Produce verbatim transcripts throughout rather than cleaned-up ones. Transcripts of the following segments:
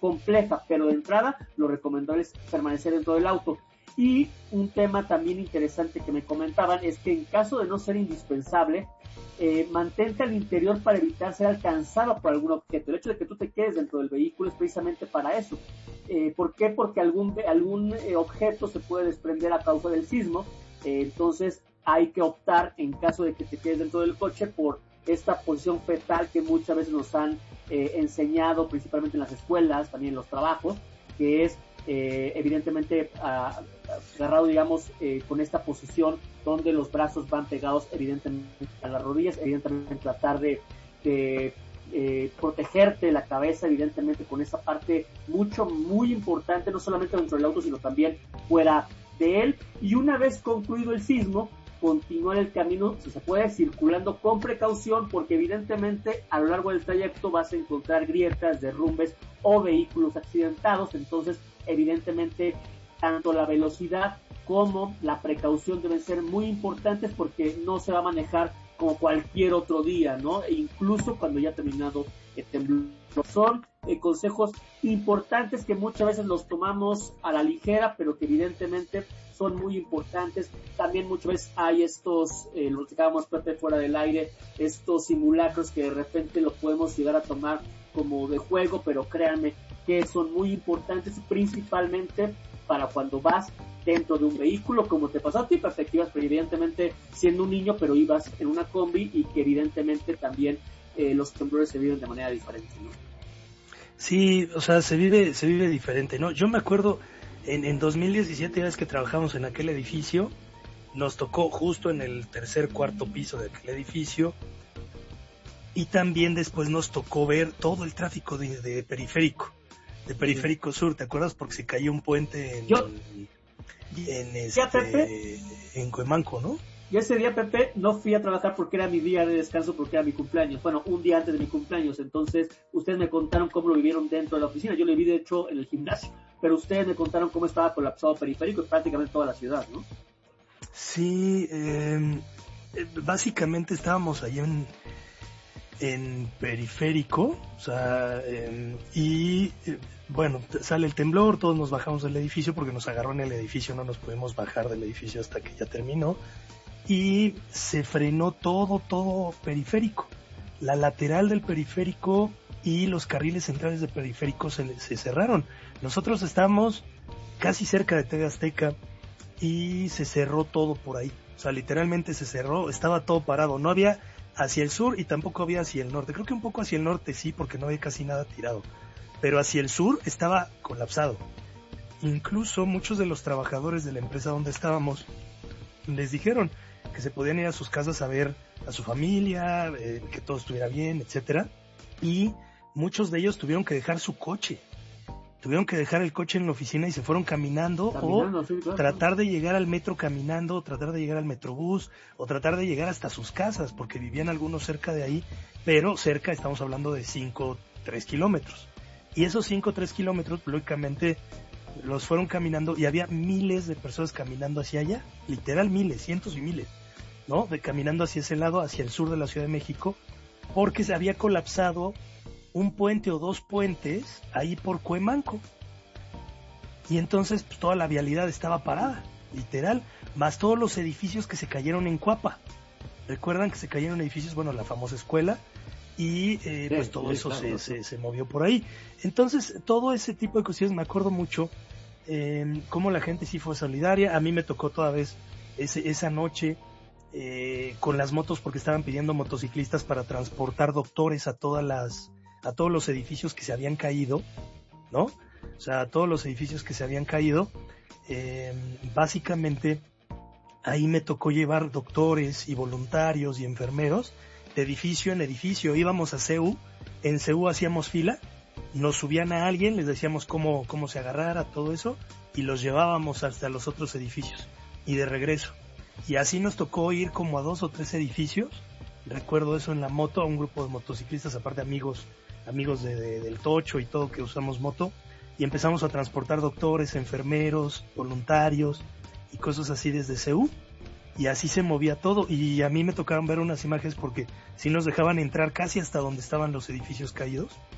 compleja, pero de entrada lo recomendable es permanecer dentro del auto. Y un tema también interesante que me comentaban es que en caso de no ser indispensable, eh, mantente al interior para evitar ser alcanzado por algún objeto. El hecho de que tú te quedes dentro del vehículo es precisamente para eso. Eh, ¿Por qué? Porque algún, algún eh, objeto se puede desprender a causa del sismo, eh, entonces hay que optar, en caso de que te quedes dentro del coche, por esta posición fetal que muchas veces nos han eh, enseñado, principalmente en las escuelas, también en los trabajos, que es eh, evidentemente uh, agarrado, digamos, eh, con esta posición donde los brazos van pegados evidentemente a las rodillas, evidentemente tratar de, de eh, protegerte la cabeza, evidentemente con esa parte mucho, muy importante, no solamente dentro del auto, sino también fuera de él. Y una vez concluido el sismo, continuar el camino, si se puede, circulando con precaución, porque evidentemente a lo largo del trayecto vas a encontrar grietas, derrumbes o vehículos accidentados. Entonces evidentemente tanto la velocidad como la precaución deben ser muy importantes, porque no se va a manejar como cualquier otro día, ¿no? E incluso cuando ya ha terminado el temblor. Son eh, consejos importantes que muchas veces los tomamos a la ligera, pero que evidentemente son muy importantes. También muchas veces hay estos, eh, lo que acabamos Pepe fuera del aire, estos simulacros que de repente lo podemos llegar a tomar como de juego, pero créanme que son muy importantes, principalmente para cuando vas dentro de un vehículo, como te pasó a ti, Pepe, que ibas pero evidentemente siendo un niño, pero ibas en una combi, y que evidentemente también eh, los temblores se viven de manera diferente, ¿no? Sí, o sea, se vive, se vive diferente, ¿no? Yo me acuerdo en, en dos mil diecisiete, ya ves que trabajamos en aquel edificio, nos tocó justo en el tercer, cuarto piso de aquel edificio, y también después nos tocó ver todo el tráfico de, de periférico, de periférico sur, ¿te acuerdas? Porque se cayó un puente en, Yo, en, ¿ya, este, en Cuemanco, ¿no? Yo ese día, Pepe, no fui a trabajar porque era mi día de descanso, porque era mi cumpleaños. Bueno, un día antes de mi cumpleaños. Entonces, ustedes me contaron cómo lo vivieron dentro de la oficina. Yo lo vi, de hecho, en el gimnasio. Pero ustedes me contaron cómo estaba colapsado periférico y prácticamente toda la ciudad, ¿no? Sí, eh, básicamente estábamos ahí en, en periférico, o sea, eh, y eh, bueno, sale el temblor, todos nos bajamos del edificio porque nos agarró en el edificio, no nos pudimos bajar del edificio hasta que ya terminó. Y se frenó todo, todo periférico. La lateral del periférico y los carriles centrales del periférico se, se cerraron. Nosotros estábamos casi cerca de T V Azteca y se cerró todo por ahí. O sea, literalmente se cerró, estaba todo parado. No había hacia el sur y tampoco había hacia el norte. Creo que un poco hacia el norte sí, porque no había casi nada tirado. Pero hacia el sur estaba colapsado. Incluso muchos de los trabajadores de la empresa donde estábamos les dijeron que se podían ir a sus casas a ver a su familia, eh, que todo estuviera bien, etcétera. Y muchos de ellos tuvieron que dejar su coche. Tuvieron que dejar el coche en la oficina y se fueron caminando, caminando o sí, claro. Tratar de llegar al metro caminando, o tratar de llegar al metrobús, o tratar de llegar hasta sus casas, porque vivían algunos cerca de ahí, pero cerca estamos hablando de cinco, tres kilómetros. Y esos cinco o tres kilómetros, lógicamente, los fueron caminando y había miles de personas caminando hacia allá, literal miles, cientos y miles, ¿no? De caminando hacia ese lado, hacia el sur de la Ciudad de México, porque se había colapsado un puente o dos puentes ahí por Cuemanco. Y entonces pues, toda la vialidad estaba parada, literal, más todos los edificios que se cayeron en Cuapa. ¿Recuerdan que se cayeron edificios? Bueno, la famosa escuela, y eh, sí, pues todo sí, eso claro, se, se, se movió por ahí. Entonces, todo ese tipo de cuestiones, me acuerdo mucho eh, cómo la gente sí fue solidaria. A mí me tocó toda vez ese, esa noche eh, con las motos, porque estaban pidiendo motociclistas para transportar doctores a todas las, a todos los edificios que se habían caído, ¿no? O sea, a todos los edificios que se habían caído. Eh, básicamente, ahí me tocó llevar doctores y voluntarios y enfermeros de edificio en edificio. Íbamos a C U, en C U hacíamos fila, nos subían a alguien, les decíamos cómo, cómo se agarrara, todo eso, y los llevábamos hasta los otros edificios, y de regreso. Y así nos tocó ir como a dos o tres edificios, recuerdo eso en la moto, a un grupo de motociclistas, aparte amigos, amigos de, de, del Tocho y todo que usamos moto, y empezamos a transportar doctores, enfermeros, voluntarios, y cosas así desde C U. Y así se movía todo, y a mí me tocaron ver unas imágenes porque sí nos dejaban entrar casi hasta donde estaban los edificios caídos,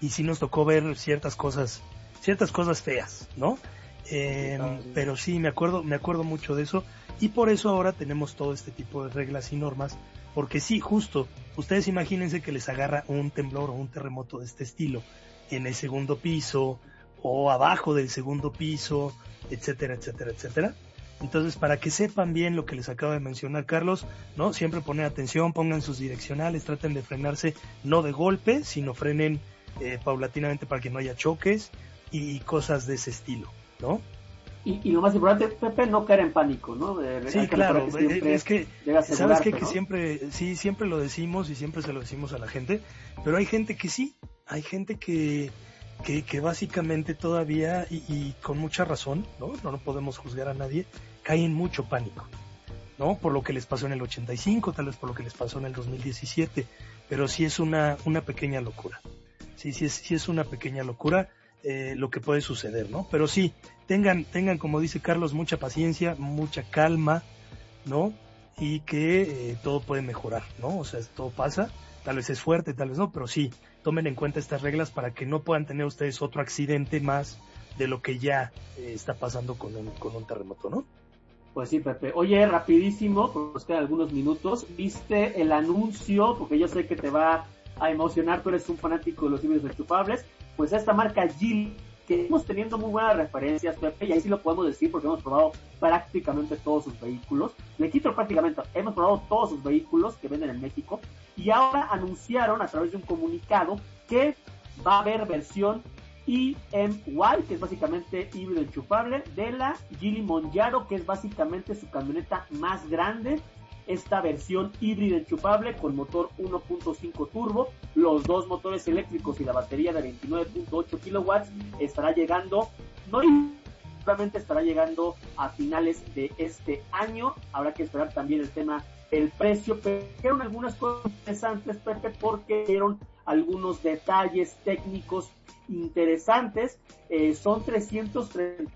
y sí nos tocó ver ciertas cosas, ciertas cosas feas, ¿no? Eh, pero sí, me acuerdo, me acuerdo mucho de eso, y por eso ahora tenemos todo este tipo de reglas y normas, porque sí, justo, ustedes imagínense que les agarra un temblor o un terremoto de este estilo en el segundo piso, o abajo del segundo piso, etcétera, etcétera, etcétera. Entonces, para que sepan bien lo que les acabo de mencionar, Carlos, ¿no? Siempre poner atención, pongan sus direccionales, traten de frenarse, no de golpe, sino frenen eh, paulatinamente para que no haya choques y cosas de ese estilo, ¿no? Y, y lo más importante, Pepe, no caer en pánico, ¿no? De, sí, claro, que es que, ¿sabes qué? ¿no? Que siempre, sí, siempre lo decimos y siempre se lo decimos a la gente, pero hay gente que sí, hay gente que... Que, que básicamente todavía, y, y con mucha razón, ¿no? ¿no? No podemos juzgar a nadie, cae en mucho pánico, ¿no? Por lo que les pasó en el ochenta y cinco, tal vez por lo que les pasó en el dos mil diecisiete, pero sí es una, una pequeña locura. Sí, sí es, sí es una pequeña locura eh, lo que puede suceder, ¿no? Pero sí, tengan, tengan, como dice Carlos, mucha paciencia, mucha calma, ¿no? Y que eh, todo puede mejorar, ¿no? O sea, todo pasa, tal vez es fuerte, tal vez no, pero sí, tomen en cuenta estas reglas para que no puedan tener ustedes otro accidente más de lo que ya eh, está pasando con un, con un terremoto, ¿no? Pues sí, Pepe. Oye, rapidísimo, porque nos quedan algunos minutos, ¿viste el anuncio? Porque yo sé que te va a emocionar, tú eres un fanático de los híbridos enchufables. Pues esta marca Geely, que estamos teniendo muy buenas referencias, Pepe, y ahí sí lo podemos decir porque hemos probado prácticamente todos sus vehículos. Le quito prácticamente, hemos probado todos sus vehículos que venden en México, y ahora anunciaron a través de un comunicado que va a haber versión I M Y, que es básicamente híbrido enchufable, de la Geely Monjaro, que es básicamente su camioneta más grande. Esta versión híbrida enchufable con motor uno punto cinco turbo, los dos motores eléctricos y la batería de veintinueve punto ocho kilowatts estará llegando, no solamente estará llegando a finales de este año. Habrá que esperar también el tema del precio, pero dieron algunas cosas interesantes, Pepe, porque dieron algunos detalles técnicos interesantes. Eh, son trescientos treinta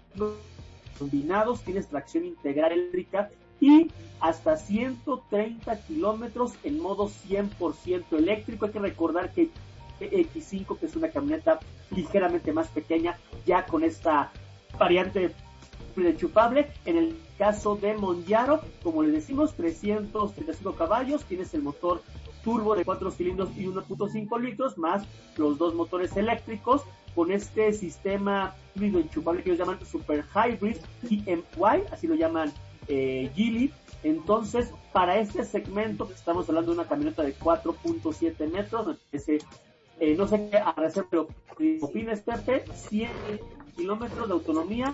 combinados, tienes tracción integral eléctrica y hasta ciento treinta kilómetros en modo cien por ciento eléctrico. Hay que recordar que X cinco, que es una camioneta ligeramente más pequeña, ya con esta variante enchufable. En el caso de Monjaro, como les decimos, trescientos treinta y cinco caballos, tienes el motor turbo de cuatro cilindros y uno punto cinco litros, más los dos motores eléctricos, con este sistema híbrido enchufable que ellos llaman Super Hybrid I M Y, así lo llaman eh, Geely. Entonces, para este segmento, que estamos hablando de una camioneta de cuatro punto siete metros, ese, eh, no sé qué a reserva, pero ¿qué opinas, Pepe? cien kilómetros de autonomía,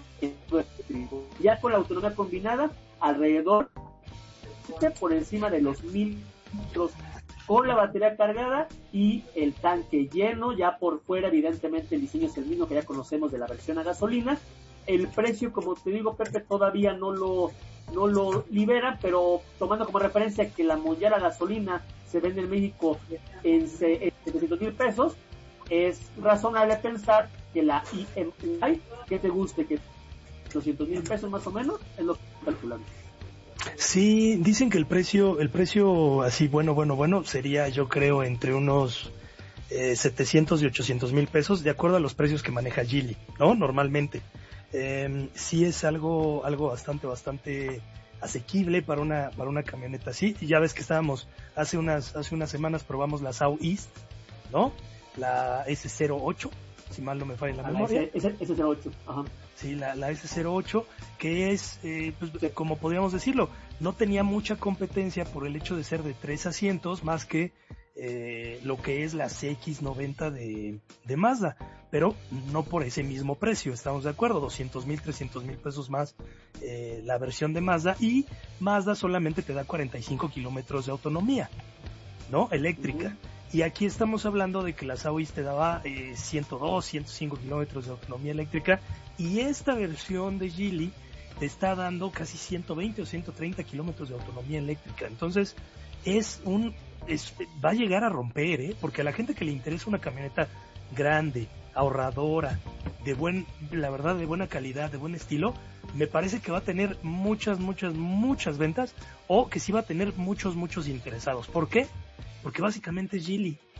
ya con la autonomía combinada, alrededor, por encima de los mil litros, con la batería cargada y el tanque lleno. Ya por fuera, evidentemente, el diseño es el mismo que ya conocemos de la versión a gasolina. El precio, como te digo, Pepe, todavía no lo no lo libera, pero tomando como referencia que la Monjaro a gasolina se vende en México en setecientos mil pesos, es razonable pensar que la I M Y, que te guste, que doscientos mil pesos más o menos, es lo que calculamos. Sí, dicen que el precio, el precio así bueno, bueno, bueno, sería, yo creo, entre unos eh, setecientos y ochocientos mil pesos, de acuerdo a los precios que maneja Geely, ¿no? Normalmente. Eh, sí es algo, algo bastante, bastante asequible para una, para una camioneta así. Y ya ves que estábamos, hace unas, hace unas semanas probamos la Southeast, ¿no? La S cero ocho, si mal no me falla la ah, memoria. La S cero ocho, ajá. Sí, la, la S cero ocho, que es, eh, pues, como podríamos decirlo, no tenía mucha competencia por el hecho de ser de tres asientos, más que eh, lo que es la C X noventa de, de Mazda, pero no por ese mismo precio, estamos de acuerdo, doscientos mil, trescientos mil pesos más eh, la versión de Mazda, y Mazda solamente te da cuarenta y cinco kilómetros de autonomía, ¿no? Eléctrica. Uh-huh. Y aquí estamos hablando de que la Sauis te daba eh, ciento dos, ciento cinco kilómetros de autonomía eléctrica, y esta versión de Geely te está dando casi ciento veinte o ciento treinta kilómetros de autonomía eléctrica. Entonces, es un es, va a llegar a romper, ¿eh? Porque a la gente que le interesa una camioneta grande, ahorradora, de buen, la verdad, de buena calidad, de buen estilo, me parece que va a tener muchas, muchas, muchas ventas, o que sí va a tener muchos, muchos interesados. ¿Por qué? Porque básicamente es Geely.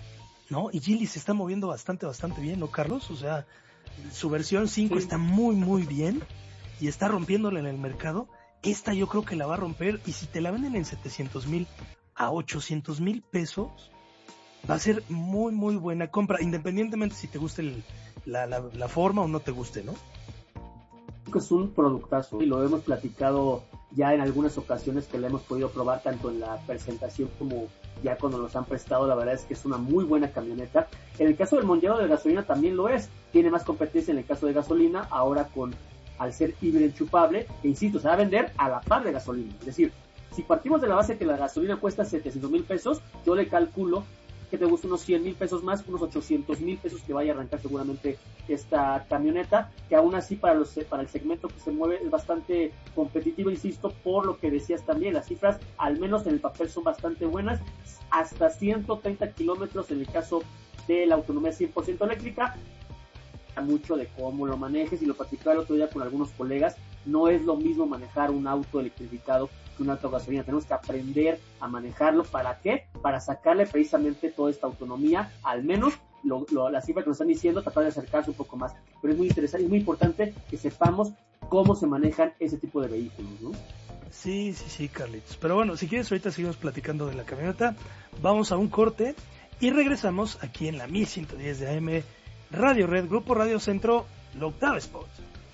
¿no? Y Geely se está moviendo bastante, bastante bien, ¿no, Carlos? O sea, su versión cinco sí. está muy, muy bien y está rompiéndola en el mercado. Esta yo creo que la va a romper, y si te la venden en setecientos mil a ochocientos mil pesos, va a ser muy, muy buena compra, independientemente si te guste el, la, la, la forma o no te guste, ¿no? Es un productazo y lo hemos platicado ya en algunas ocasiones que la hemos podido probar tanto en la presentación como ya cuando nos han prestado. La verdad es que es una muy buena camioneta. En el caso del Mondeo de gasolina también lo es, tiene más competencia en el caso de gasolina, ahora con al ser híbrido enchufable, e insisto, se va a vender a la par de gasolina. Es decir, si partimos de la base que la gasolina cuesta setecientos mil pesos, yo le calculo que te gusta unos cien mil pesos más, unos ochocientos mil pesos que vaya a arrancar seguramente esta camioneta, que aún así para los para el segmento que se mueve es bastante competitivo, insisto, por lo que decías también, las cifras al menos en el papel son bastante buenas, hasta ciento treinta kilómetros en el caso de la autonomía cien por ciento eléctrica, mucho de cómo lo manejes, y lo platicaba el otro día con algunos colegas, no es lo mismo manejar un auto electrificado que un auto gasolina, tenemos que aprender a manejarlo. ¿Para qué? Para sacarle precisamente toda esta autonomía, al menos lo, lo, la cifra que nos están diciendo, tratar de acercarse un poco más, pero es muy interesante, es muy importante que sepamos cómo se manejan ese tipo de vehículos, ¿no? Sí, sí, sí, Carlitos, pero bueno, si quieres ahorita seguimos platicando de la camioneta, vamos a un corte y regresamos aquí en la mil ciento diez de A M Radio Red, Grupo Radio Centro, la octava Spot.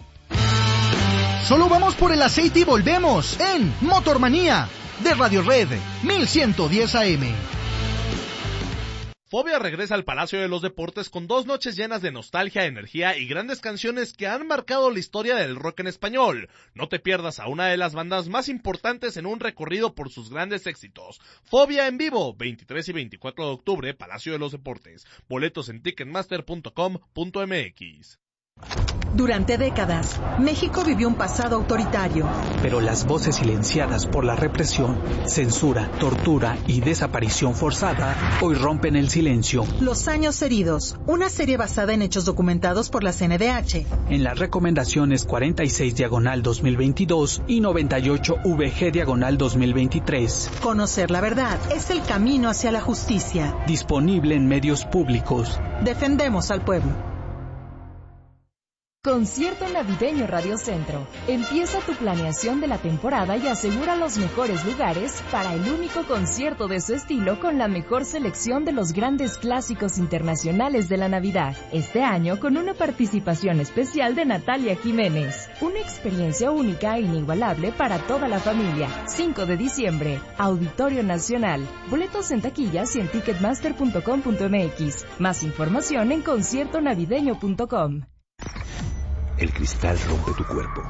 Solo vamos por el aceite y volvemos en Motormanía de Radio Red mil ciento diez A M. Fobia regresa al Palacio de los Deportes con dos noches llenas de nostalgia, energía y grandes canciones que han marcado la historia del rock en español. No te pierdas a una de las bandas más importantes en un recorrido por sus grandes éxitos. Fobia en vivo, veintitrés y veinticuatro de octubre, Palacio de los Deportes. Boletos en ticketmaster punto com punto m x. Durante décadas, México vivió un pasado autoritario. Pero las voces silenciadas por la represión, censura, tortura y desaparición forzada hoy rompen el silencio. Los años heridos, una serie basada en hechos documentados por la C N D H. En las recomendaciones cuarenta y seis diagonal dos mil veintidós y noventa y ocho V G diagonal dos mil veintitrés. Conocer la verdad es el camino hacia la justicia. Disponible en medios públicos. Defendemos al pueblo. Concierto navideño Radio Centro. Empieza tu planeación de la temporada y asegura los mejores lugares para el único concierto de su estilo con la mejor selección de los grandes clásicos internacionales de la Navidad. Este año con una participación especial de Natalia Jiménez. Una experiencia única e inigualable para toda la familia. cinco de diciembre, Auditorio Nacional. Boletos en taquillas y en ticketmaster punto com punto m x. Más información en concierto navideño punto com. El cristal rompe tu cuerpo,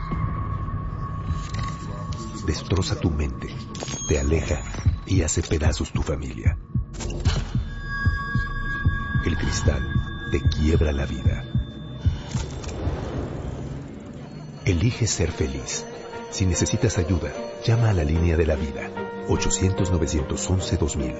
destroza tu mente, te aleja y hace pedazos tu familia. El cristal te quiebra la vida. Elige ser feliz. Si necesitas ayuda, llama a la línea de la vida, ochocientos, novecientos once, dos mil.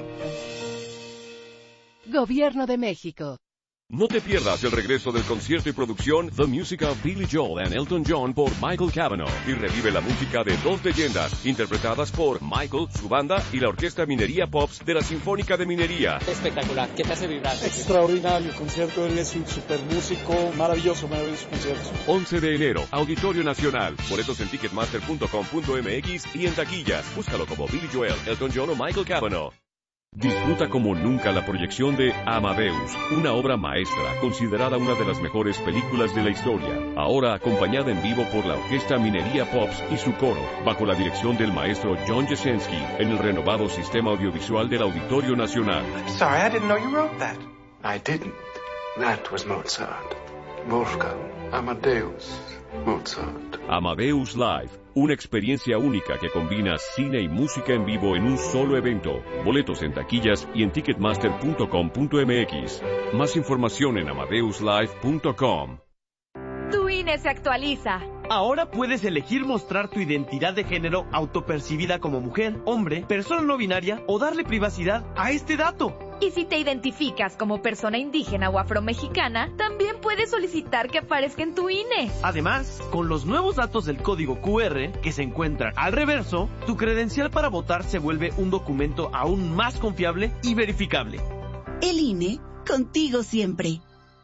Gobierno de México. No te pierdas el regreso del concierto y producción The Music of Billy Joel and Elton John por Michael Cavanaugh, y revive la música de dos leyendas interpretadas por Michael, su banda y la Orquesta Minería Pops de la Sinfónica de Minería. Espectacular, ¿qué te hace vibrar? Extraordinario el concierto, él es un super músico, maravilloso, maravilloso concierto. once de enero, Auditorio Nacional. Boletos en ticketmaster punto com punto m x y en taquillas. Búscalo como Billy Joel, Elton John o Michael Cavanaugh. Disfruta como nunca la proyección de Amadeus, una obra maestra considerada una de las mejores películas de la historia, ahora acompañada en vivo por la Orquesta Minería Pops y su coro, bajo la dirección del maestro John Jasenski, en el renovado sistema audiovisual del Auditorio Nacional. Sorry, I didn't know you wrote that. I didn't. That was Mozart. Wolfgang Amadeus Mozart. Amadeus Live, una experiencia única que combina cine y música en vivo en un solo evento. Boletos en taquillas y en ticketmaster punto com punto m x. Más información en amadeus live punto com. Tu I N E se actualiza. Ahora puedes elegir mostrar tu identidad de género autopercibida como mujer, hombre, persona no binaria o darle privacidad a este dato. Y si te identificas como persona indígena o afromexicana, también puedes solicitar que aparezca en tu I N E. Además, con los nuevos datos del código Q R que se encuentran al reverso, tu credencial para votar se vuelve un documento aún más confiable y verificable. El I N E, contigo siempre.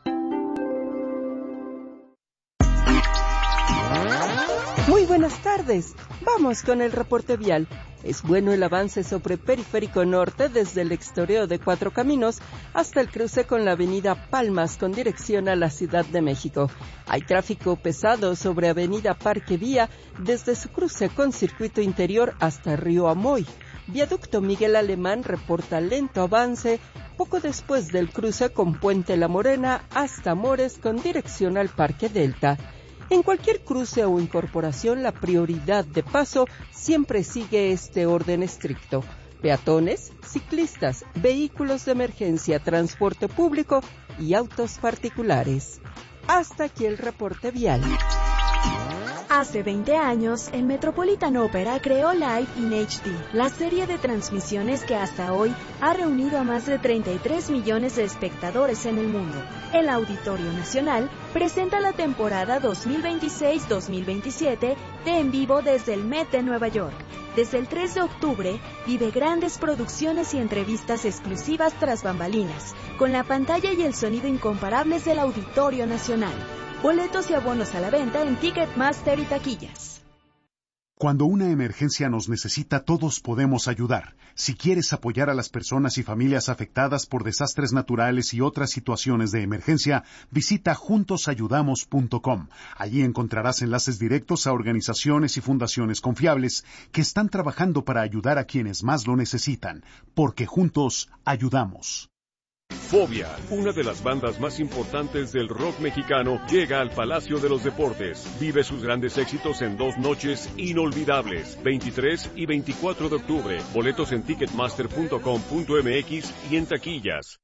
Muy buenas tardes. Vamos con el reporte vial. Es bueno el avance sobre Periférico Norte desde el extoreo de Cuatro Caminos hasta el cruce con la avenida Palmas con dirección a la Ciudad de México. Hay tráfico pesado sobre avenida Parque Vía desde su cruce con Circuito Interior hasta Río Amoy. Viaducto Miguel Alemán reporta lento avance poco después del cruce con Puente La Morena hasta Amores con dirección al Parque Delta. En cualquier cruce o incorporación, la prioridad de paso siempre sigue este orden estricto. Peatones, ciclistas, vehículos de emergencia, transporte público y autos particulares. Hasta aquí el reporte vial. Hace veinte años, el Metropolitan Opera creó Live in H D, la serie de transmisiones que hasta hoy ha reunido a más de treinta y tres millones de espectadores en el mundo. El Auditorio Nacional presenta la temporada dos mil veintiséis dos mil veintisiete de En Vivo desde el Met de Nueva York. Desde el tres de octubre, vive grandes producciones y entrevistas exclusivas tras bambalinas, con la pantalla y el sonido incomparables del Auditorio Nacional. Boletos y abonos a la venta en Ticketmaster y taquillas. Cuando una emergencia nos necesita, todos podemos ayudar. Si quieres apoyar a las personas y familias afectadas por desastres naturales y otras situaciones de emergencia, visita juntos ayudamos punto com. Allí encontrarás enlaces directos a organizaciones y fundaciones confiables que están trabajando para ayudar a quienes más lo necesitan, porque juntos ayudamos. Fobia, una de las bandas más importantes del rock mexicano, llega al Palacio de los Deportes. Vive sus grandes éxitos en dos noches inolvidables, veintitrés y veinticuatro de octubre. Boletos en ticketmaster punto com punto m x y en taquillas.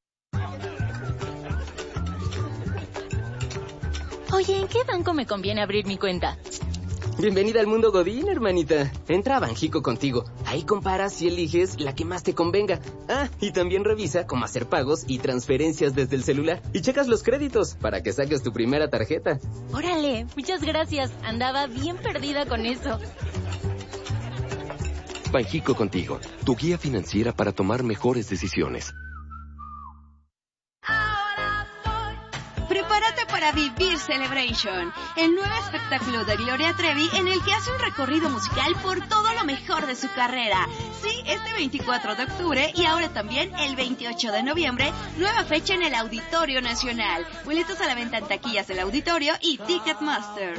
Oye, ¿en qué banco me conviene abrir mi cuenta? Bienvenida al mundo Godín, hermanita. Entra a Banjico contigo. Ahí comparas y eliges la que más te convenga. Ah, y también revisa cómo hacer pagos y transferencias desde el celular. Y checas los créditos para que saques tu primera tarjeta. Órale, muchas gracias. Andaba bien perdida con eso. Banjico contigo, tu guía financiera para tomar mejores decisiones. Prepárate para vivir Celebration, el nuevo espectáculo de Gloria Trevi en el que hace un recorrido musical por todo lo mejor de su carrera. Sí, este veinticuatro de octubre y ahora también el veintiocho de noviembre, nueva fecha en el Auditorio Nacional. Boletos a la venta en taquillas del Auditorio y Ticketmaster.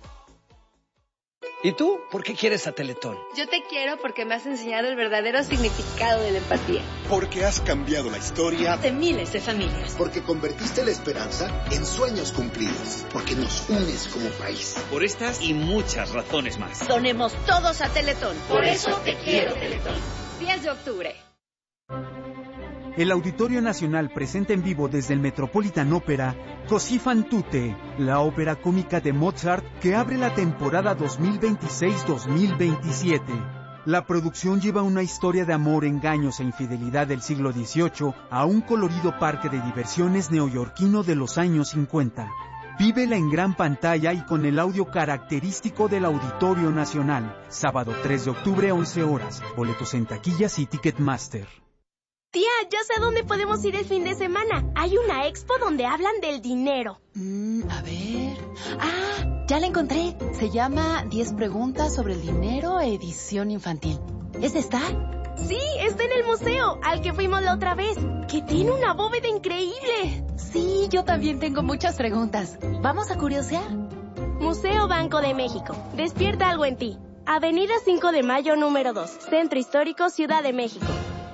¿Y tú? ¿Por qué quieres a Teletón? Yo te quiero porque me has enseñado el verdadero significado de la empatía. Porque has cambiado la historia de miles de familias. Porque convertiste la esperanza en sueños cumplidos. Porque nos unes como país. Por estas y muchas razones más. Donemos todos a Teletón. Por eso te quiero, Teletón. diez de octubre. El Auditorio Nacional presenta en vivo desde el Metropolitan Opera Così fan tutte, la ópera cómica de Mozart que abre la temporada dos mil veintiséis dos mil veintisiete. La producción lleva una historia de amor, engaños e infidelidad del siglo dieciocho a un colorido parque de diversiones neoyorquino de los años cincuenta. Vívela en gran pantalla y con el audio característico del Auditorio Nacional. Sábado tres de octubre, once horas. Boletos en taquillas y Ticketmaster. Tía, ya sé a dónde podemos ir el fin de semana. Hay una expo donde hablan del dinero. Mm, a ver... ¡Ah! Ya la encontré. Se llama diez preguntas sobre el dinero, edición infantil. ¿Es esta? Sí, está en el museo, al que fuimos la otra vez. Que tiene una bóveda increíble. Sí, yo también tengo muchas preguntas. ¿Vamos a curiosear? Museo Banco de México. Despierta algo en ti. Avenida cinco de Mayo, número dos. Centro Histórico, Ciudad de México.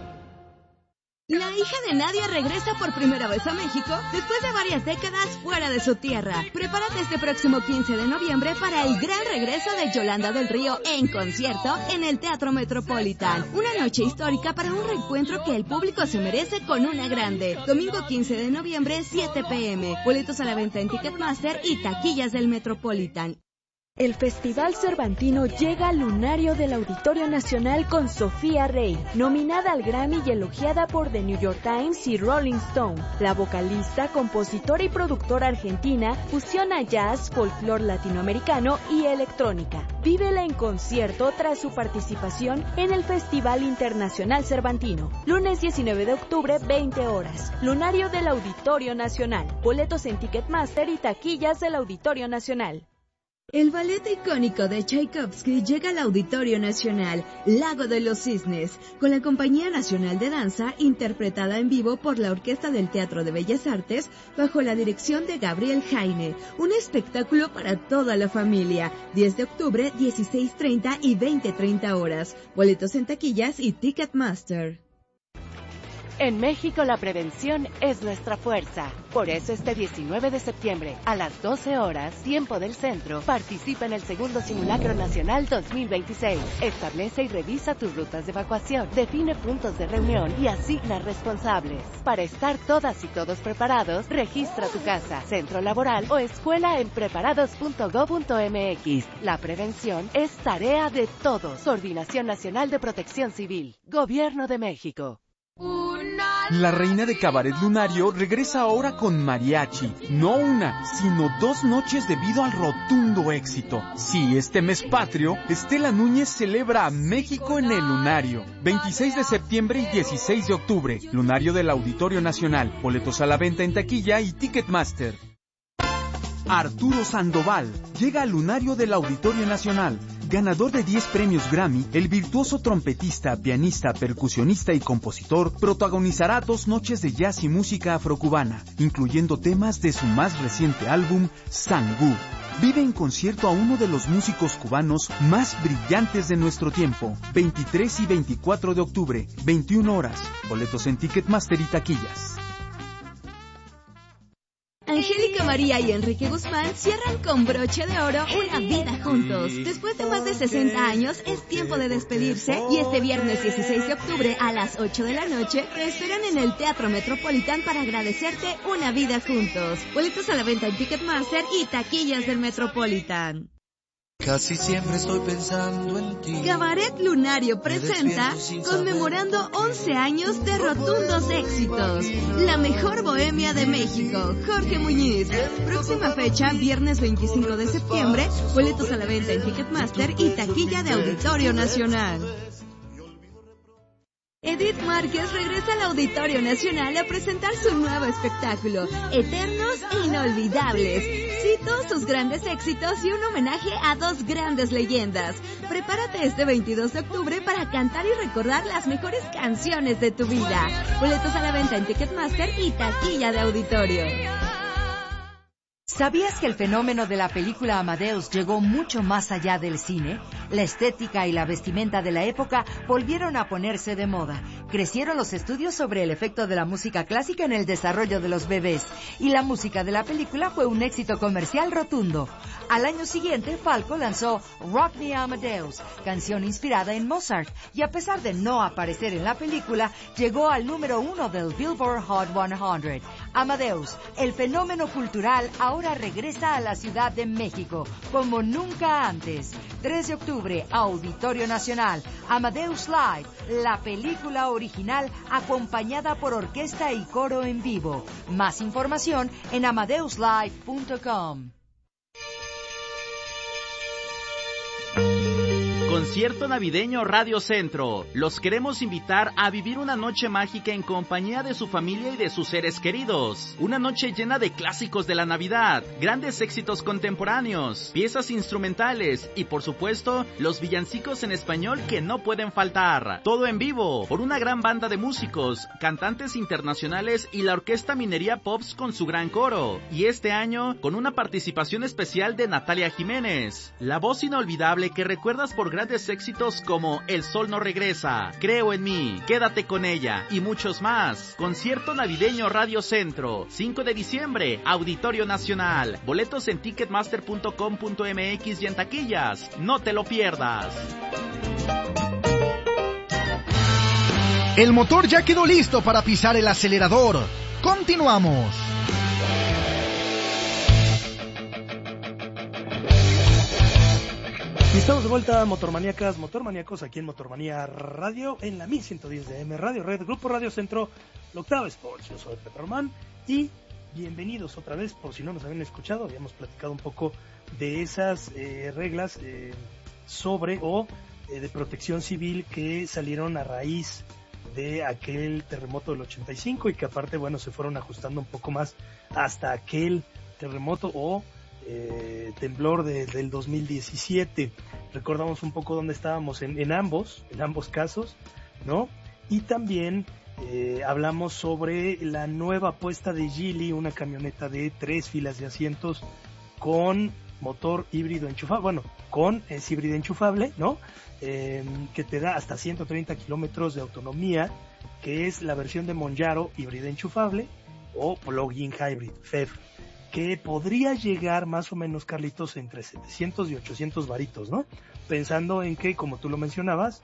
La hija de Nadia regresa por primera vez a México después de varias décadas fuera de su tierra. Prepárate este próximo quince de noviembre para el gran regreso de Yolanda del Río en concierto en el Teatro Metropolitan. Una noche histórica para un reencuentro que el público se merece con una grande. Domingo quince de noviembre, siete p m Boletos a la venta en Ticketmaster y taquillas del Metropolitan. El Festival Cervantino llega al lunario del Auditorio Nacional con Sofía Rey, nominada al Grammy y elogiada por The New York Times y Rolling Stone. La vocalista, compositora y productora argentina fusiona jazz, folclore latinoamericano y electrónica. Vívela en concierto tras su participación en el Festival Internacional Cervantino. Lunes diecinueve de octubre, veinte horas. Lunario del Auditorio Nacional. Boletos en Ticketmaster y taquillas del Auditorio Nacional. El ballet icónico de Tchaikovsky llega al Auditorio Nacional, Lago de los Cisnes, con la Compañía Nacional de Danza, interpretada en vivo por la Orquesta del Teatro de Bellas Artes, bajo la dirección de Gabriel Jaime. Un espectáculo para toda la familia. diez de octubre, dieciséis treinta y veinte treinta horas. Boletos en taquillas y Ticketmaster. En México la prevención es nuestra fuerza. Por eso este diecinueve de septiembre, a las doce horas, tiempo del centro, participa en el segundo Simulacro Nacional dos mil veintiséis. Establece y revisa tus rutas de evacuación, define puntos de reunión y asigna responsables. Para estar todas y todos preparados, registra tu casa, centro laboral o escuela en preparados punto gob punto mx. La prevención es tarea de todos. Coordinación Nacional de Protección Civil. Gobierno de México. La reina de Cabaret Lunario regresa ahora con mariachi. No una, sino dos noches debido al rotundo éxito. Sí, este mes patrio, Estela Núñez celebra a México en el Lunario. veintiséis de septiembre y dieciséis de octubre. Lunario del Auditorio Nacional. Boletos a la venta en taquilla y Ticketmaster. Arturo Sandoval llega al Lunario del Auditorio Nacional. Ganador de diez premios Grammy, el virtuoso trompetista, pianista, percusionista y compositor protagonizará dos noches de jazz y música afrocubana, incluyendo temas de su más reciente álbum, Sangú. Vive en concierto a uno de los músicos cubanos más brillantes de nuestro tiempo. veintitrés y veinticuatro de octubre, veintiuna horas. Boletos en Ticketmaster y taquillas. Angélica María y Enrique Guzmán cierran con broche de oro una vida juntos. Después de más de sesenta años, es tiempo de despedirse y este viernes dieciséis de octubre a las ocho de la noche te esperan en el Teatro Metropolitan para agradecerte una vida juntos. Boletos a la venta en Ticketmaster y taquillas del Metropolitan. Casi siempre estoy pensando en ti. Cabaret Lunario presenta Conmemorando once años de rotundos éxitos. La mejor bohemia de México. Jorge Muñiz. Próxima fecha, viernes veinticinco de septiembre. Boletos a la venta en Ticketmaster y taquilla de Auditorio Nacional. Edith Márquez regresa al Auditorio Nacional a presentar su nuevo espectáculo, Eternos e Inolvidables. Sí, todos sus grandes éxitos y un homenaje a dos grandes leyendas. Prepárate este veintidós de octubre para cantar y recordar las mejores canciones de tu vida. Boletos a la venta en Ticketmaster y taquilla de Auditorio. ¿Sabías que el fenómeno de la película Amadeus llegó mucho más allá del cine? La estética y la vestimenta de la época volvieron a ponerse de moda. Crecieron los estudios sobre el efecto de la música clásica en el desarrollo de los bebés. Y la música de la película fue un éxito comercial rotundo. Al año siguiente, Falco lanzó Rock Me Amadeus, canción inspirada en Mozart. Y a pesar de no aparecer en la película, llegó al número uno del Billboard Hot cien. Amadeus, el fenómeno cultural, ahora regresa a la Ciudad de México, como nunca antes. tres de octubre, Auditorio Nacional, Amadeus Live, la película original acompañada por orquesta y coro en vivo. Más información en amadeus live punto com. Concierto navideño Radio Centro. Los queremos invitar a vivir una noche mágica en compañía de su familia y de sus seres queridos. Una noche llena de clásicos de la Navidad, grandes éxitos contemporáneos, piezas instrumentales y, por supuesto, los villancicos en español que no pueden faltar. Todo en vivo, por una gran banda de músicos, cantantes internacionales y la Orquesta Minería Pops con su gran coro. Y este año, con una participación especial de Natalia Jiménez, la voz inolvidable que recuerdas por grandes éxitos como El Sol No Regresa, Creo en Mí, Quédate con Ella y muchos más. Concierto navideño Radio Centro, cinco de diciembre, Auditorio Nacional. Boletos en ticketmaster punto com punto mx y en taquillas. No te lo pierdas. El motor ya quedó listo para pisar el acelerador. Continuamos. Estamos de vuelta, motormaníacas, motormaníacos, aquí en Motormanía Radio, en la mil ciento diez de A M Radio Red, Grupo Radio Centro, la Octava Sports. Yo soy Pepe Román y bienvenidos otra vez, por si no nos habían escuchado, habíamos platicado un poco de esas eh, reglas eh, sobre o eh, de protección civil que salieron a raíz de aquel terremoto del ochenta y cinco y que aparte, bueno, se fueron ajustando un poco más hasta aquel terremoto o eh, temblor de, del dos mil diecisiete. Recordamos un poco dónde estábamos en, en ambos, en ambos casos, ¿no? Y también eh, hablamos sobre la nueva apuesta de Geely, una camioneta de tres filas de asientos con motor híbrido enchufable, bueno, con es híbrido enchufable, ¿no? Eh, que te da hasta ciento treinta kilómetros de autonomía, que es la versión de Monjaro híbrida enchufable o plug-in hybrid, F E V, que podría llegar más o menos, Carlitos, entre setecientos y ochocientos varitos, ¿no? Pensando en que, como tú lo mencionabas,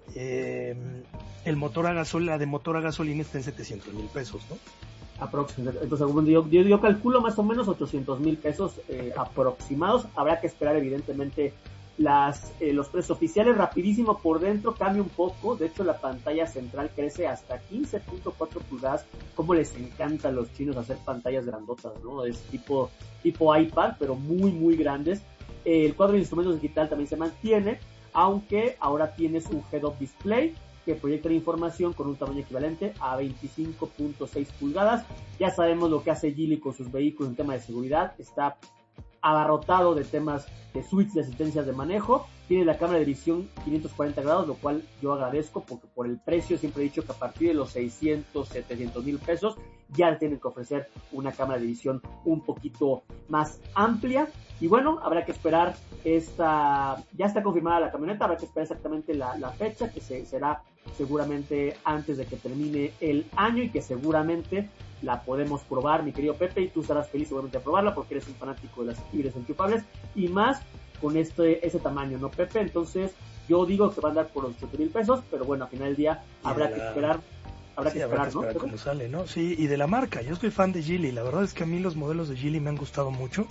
eh, el motor a gasolina, de motor a gasolina está en setecientos mil pesos, ¿no? Aproximadamente. Entonces, yo, yo, yo calculo más o menos ochocientos mil pesos eh, aproximados. Habrá que esperar, evidentemente, las eh, los precios oficiales. Rapidísimo por dentro, cambia un poco. De hecho, la pantalla central crece hasta quince punto cuatro pulgadas. Como les encanta a los chinos hacer pantallas grandotas, ¿no? Es tipo, tipo iPad, pero muy, muy grandes. Eh, el cuadro de instrumentos digital también se mantiene, aunque ahora tienes un head-up display que proyecta la información con un tamaño equivalente a veinticinco punto seis pulgadas. Ya sabemos lo que hace Geely con sus vehículos en tema de seguridad. Está abarrotado de temas de suites de asistencias de manejo. Tiene la cámara de visión quinientos cuarenta grados, lo cual yo agradezco porque por el precio siempre he dicho que a partir de los seiscientos, setecientos mil pesos ya tienen que ofrecer una cámara de visión un poquito más amplia. Y bueno, habrá que esperar esta, ya está confirmada la camioneta, habrá que esperar exactamente la, la fecha, que se, será seguramente antes de que termine el año y que seguramente la podemos probar, mi querido Pepe, y tú estarás feliz seguramente de probarla porque eres un fanático de las híbridas enchufables y más con este ese tamaño, ¿no, Pepe? Entonces yo digo que va a andar por los ocho mil pesos, pero bueno, al final del día habrá que esperar. Habrá sí, que esperar, habrá que esperar ¿no? cómo sale, ¿no? Sí, y de la marca, yo soy fan de Geely, la verdad es que a mí los modelos de Geely me han gustado mucho.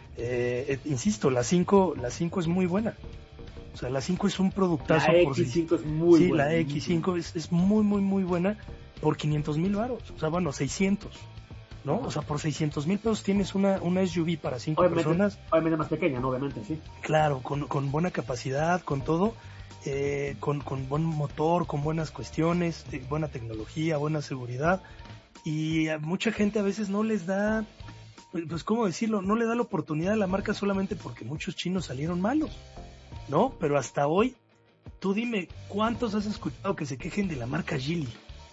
Eh, eh, insisto, la cinco, la cinco es muy buena. O sea, la cinco es un productazo. La por X cinco sí, es muy sí, buena. Sí, la X cinco es, es muy, muy, muy buena por quinientos mil varos. O sea, bueno, seiscientos, ¿no? O sea, por seiscientos mil pesos tienes una, una S U V para cinco obviamente, personas. Obviamente más pequeña, ¿no? Obviamente, sí. Claro, con, con buena capacidad, con todo. Eh, con, con buen motor, con buenas cuestiones, eh, buena tecnología, buena seguridad, y a mucha gente a veces no les da, pues cómo decirlo, no le da la oportunidad a la marca solamente porque muchos chinos salieron malos, ¿no? Pero hasta hoy, tú dime, ¿cuántos has escuchado que se quejen de la marca Geely?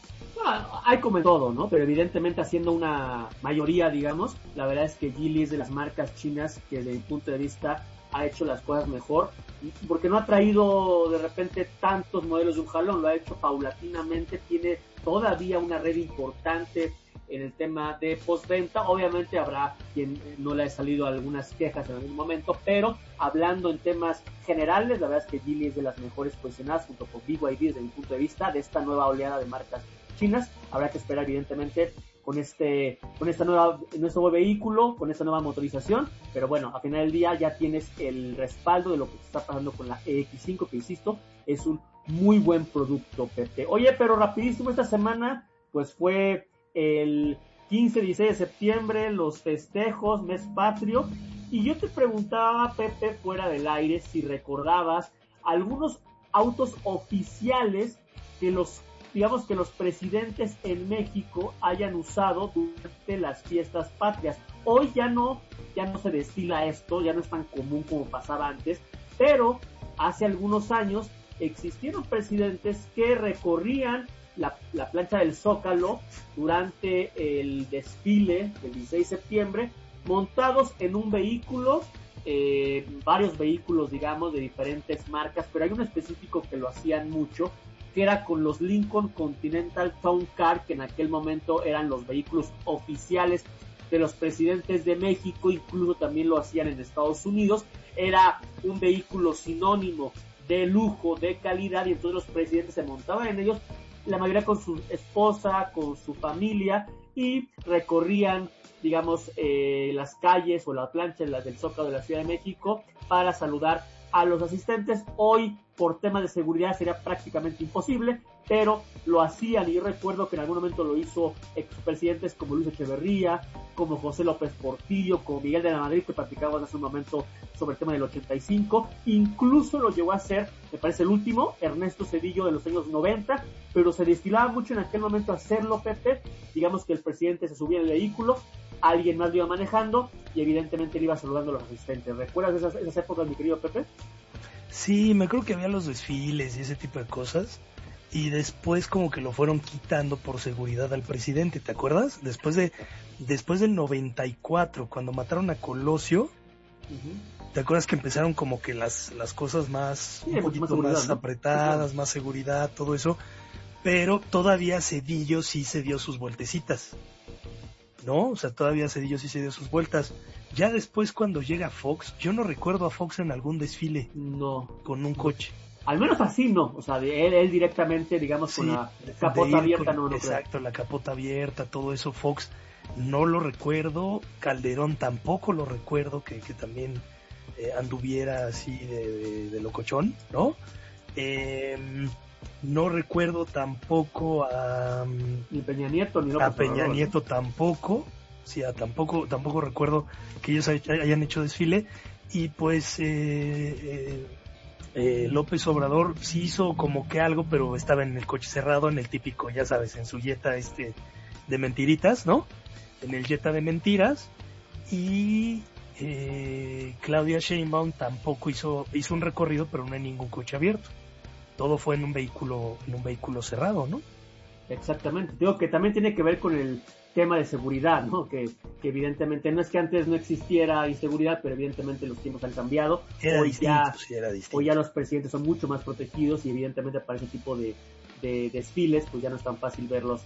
Ah, hay como en todo, ¿no? Pero evidentemente haciendo una mayoría, digamos, la verdad es que Geely es de las marcas chinas que desde mi punto de vista ha hecho las cosas mejor, porque no ha traído de repente tantos modelos de un jalón, lo ha hecho paulatinamente, tiene todavía una red importante en el tema de postventa. Obviamente habrá quien no le ha salido algunas quejas en algún momento, pero hablando en temas generales, la verdad es que Geely es de las mejores posicionadas junto con B Y D desde mi punto de vista de esta nueva oleada de marcas chinas. Habrá que esperar evidentemente con este con esta nueva nuestro nuevo vehículo, con esta nueva motorización, pero bueno, al final del día ya tienes el respaldo de lo que está pasando con la E X cinco, que insisto, es un muy buen producto, Pepe. Oye, pero rapidísimo, esta semana pues fue el quince, dieciséis de septiembre, los festejos, mes patrio, y yo te preguntaba, Pepe, fuera del aire, si recordabas algunos autos oficiales que los digamos que los presidentes en México hayan usado durante las fiestas patrias. Hoy ya no, ya no se destila esto, ya no es tan común como pasaba antes, pero hace algunos años existieron presidentes que recorrían la, la plancha del Zócalo durante el desfile del dieciséis de septiembre, montados en un vehículo, eh, varios vehículos, digamos, de diferentes marcas, pero hay uno específico que lo hacían mucho, que era con los Lincoln Continental Town Car, que en aquel momento eran los vehículos oficiales de los presidentes de México, incluso también lo hacían en Estados Unidos. Era un vehículo sinónimo de lujo, de calidad, y entonces los presidentes se montaban en ellos, la mayoría con su esposa, con su familia, y recorrían, digamos, eh, las calles o la plancha las del Zócalo de la Ciudad de México para saludar a los asistentes. Hoy, por temas de seguridad, sería prácticamente imposible, pero lo hacían, y yo recuerdo que en algún momento lo hizo expresidentes como Luis Echeverría, como José López Portillo, como Miguel de la Madrid, que platicábamos hace un momento sobre el tema del ochenta y cinco, incluso lo llegó a hacer, me parece el último, Ernesto Zedillo de los años noventa, pero se destilaba mucho en aquel momento hacerlo, Pepe, digamos que el presidente se subía en el vehículo, alguien más lo iba manejando, y evidentemente le iba saludando a los asistentes. ¿Recuerdas esas, esas épocas, mi querido Pepe? Sí, me acuerdo que había los desfiles y ese tipo de cosas, y después como que lo fueron quitando por seguridad al presidente, ¿te acuerdas? Después de después del noventa y cuatro, cuando mataron a Colosio, uh-huh. ¿Te acuerdas que empezaron como que las las cosas más, sí, un poquito más, más ¿no? apretadas, sí, más seguridad, todo eso? Pero todavía Zedillo sí se dio sus vueltecitas, ¿no? O sea, todavía Zedillo sí se dio sus vueltas. Ya después, cuando llega Fox, yo no recuerdo a Fox en algún desfile. No. Con un coche. Al menos así no, o sea, de él, él directamente, digamos, sí, con la capota abierta, con, no, no exacto, creo. La capota abierta, todo eso, Fox no lo recuerdo, Calderón tampoco lo recuerdo, que, que también eh, anduviera así de, de, de locochón, ¿no? Eh, no recuerdo tampoco a... Ni Peña Nieto, ni López A Peña Obrador, Nieto ¿no? tampoco, sí, a, tampoco, tampoco recuerdo que ellos hayan hecho desfile, y pues... Eh, eh, Eh, López Obrador sí hizo como que algo, pero estaba en el coche cerrado, en el típico, ya sabes, en su Jetta este de mentiritas, ¿no? En el Jetta de mentiras. Y eh, Claudia Sheinbaum tampoco hizo hizo un recorrido, pero no en ningún coche abierto. Todo fue en un vehículo en un vehículo cerrado, ¿no? Exactamente. Digo que también tiene que ver con el tema de seguridad, ¿no? Que, que evidentemente no es que antes no existiera inseguridad, pero evidentemente los tiempos han cambiado. Era hoy distinto, ya, sí, era distinto. Hoy ya los presidentes son mucho más protegidos y evidentemente para ese tipo de, de desfiles, pues ya no es tan fácil verlos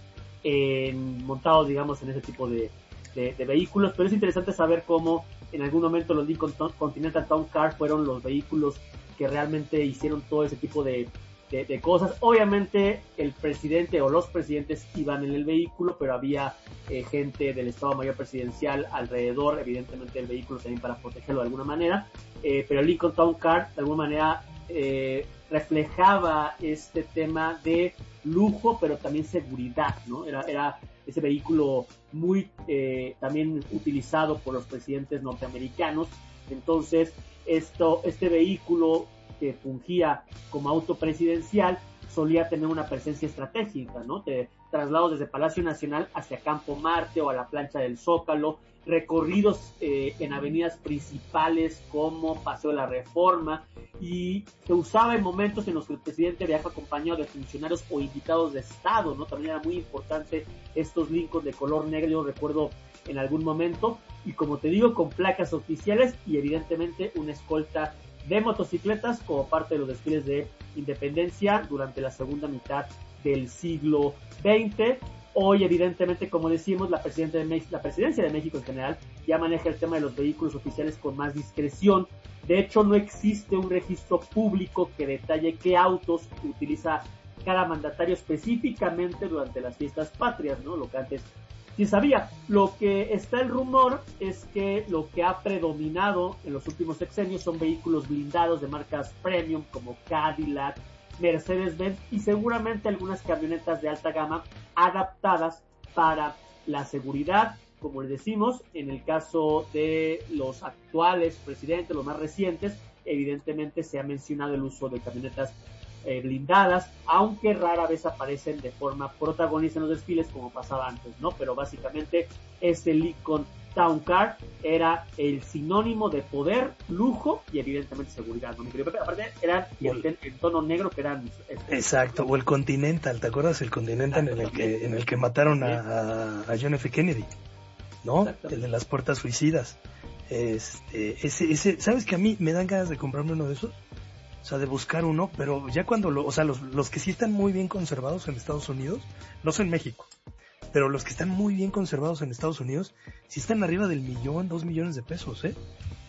en, montados, digamos, en ese tipo de, de, de vehículos. Pero es interesante saber cómo en algún momento los Lincoln Continental Town Car fueron los vehículos que realmente hicieron todo ese tipo de De, de cosas. Obviamente el presidente o los presidentes iban en el vehículo, pero había eh, gente del Estado Mayor Presidencial alrededor, evidentemente el vehículo también para protegerlo de alguna manera, eh, pero el Lincoln Town Car de alguna manera eh, reflejaba este tema de lujo, pero también seguridad, ¿no? Era, era ese vehículo muy eh, también utilizado por los presidentes norteamericanos. Entonces esto, este vehículo que fungía como auto presidencial, solía tener una presencia estratégica, ¿no? De traslados desde Palacio Nacional hacia Campo Marte o a la plancha del Zócalo, recorridos eh, en avenidas principales como Paseo de la Reforma, y se usaba en momentos en los que el presidente viaja acompañado de funcionarios o invitados de Estado, ¿no? También era muy importante estos Lincoln de color negro, yo recuerdo en algún momento, y como te digo, con placas oficiales y evidentemente una escolta de motocicletas como parte de los desfiles de independencia durante la segunda mitad del siglo veinte. Hoy, evidentemente, como decimos, la, presidenta de México, la presidencia de México en general ya maneja el tema de los vehículos oficiales con más discreción. De hecho, no existe un registro público que detalle qué autos utiliza cada mandatario específicamente durante las fiestas patrias, ¿no? Lo que antes sí sabía. Lo que está el rumor es que lo que ha predominado en los últimos sexenios son vehículos blindados de marcas premium como Cadillac, Mercedes-Benz y seguramente algunas camionetas de alta gama adaptadas para la seguridad. Como les decimos, en el caso de los actuales presidentes, los más recientes, evidentemente se ha mencionado el uso de camionetas Eh, blindadas, aunque rara vez aparecen de forma protagonista en los desfiles como pasaba antes, ¿no? Pero básicamente este Lincoln Town Car era el sinónimo de poder, lujo y evidentemente seguridad, ¿no? Aparte eran el, el tono negro que eran... Este, exacto, o el Continental, ¿te acuerdas? El Continental en el que en el que mataron a, a John F. Kennedy, ¿no? El de las puertas suicidas. Este, ese, ese, ¿sabes que a mí me dan ganas de comprarme uno de esos? O sea, de buscar uno, pero ya cuando lo, o sea, los, los que sí están muy bien conservados en Estados Unidos, no son en México, pero los que están muy bien conservados en Estados Unidos, sí están arriba del millón, dos millones de pesos, ¿eh?